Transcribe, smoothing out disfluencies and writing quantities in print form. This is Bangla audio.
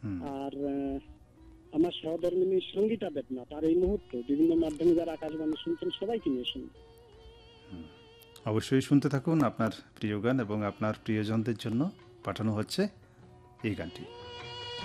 আর আমার সহধর্মিনী সঙ্গীতা দেবনাথ, আর এই মুহূর্তে বিভিন্ন মাধ্যমে যারা আকাশবাণী শুনছেন সবাইকে নিয়ে শুনুন। অবশ্যই শুনতে থাকুন আপনার প্রিয় গান, এবং আপনার প্রিয়জনদের জন্য পাঠানো হচ্ছে এই গানটি।